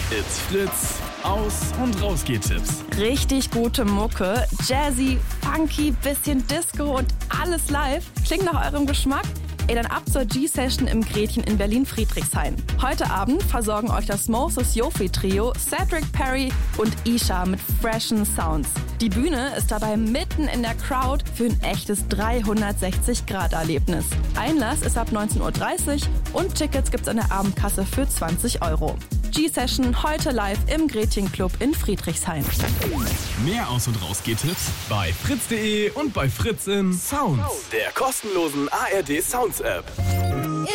It's Fritz, Aus- und Rausgehtipps. Richtig gute Mucke, Jazzy, funky, bisschen Disco und alles live. Klingt nach eurem Geschmack? Dann ab zur G-Session im Gretchen in Berlin-Friedrichshain. Heute Abend versorgen euch das Moses Yofi Trio, Cedric Perry und Isha mit freshen Sounds. Die Bühne ist dabei mitten in der Crowd für ein echtes 360-Grad-Erlebnis. Einlass ist ab 19:30 Uhr und Tickets gibt's an der Abendkasse für 20 €. G-Session heute live im Gretchen Club in Friedrichshain. Mehr Aus- und Rausgehtipps bei fritz.de und bei Fritz in Sounds, der kostenlosen ARD Sounds App.